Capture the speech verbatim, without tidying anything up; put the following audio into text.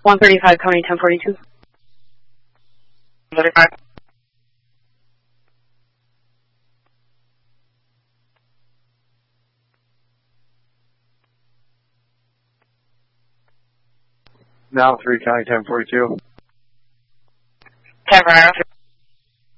one thirty-five, County ten forty-two. one thirty-five. Now three, County ten forty-two. ten for nine oh three.